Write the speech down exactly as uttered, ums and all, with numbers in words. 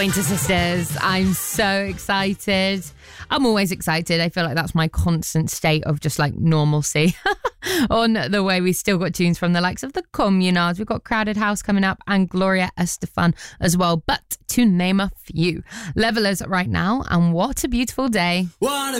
Pointer Sisters, I'm so excited. I'm always excited. I feel like that's my constant state of just like normalcy on the way. We still got tunes from the likes of the Communards. We've got Crowded House coming up and Gloria Estefan as well. But to name a few, Levelers right now, and What a Beautiful Day. What a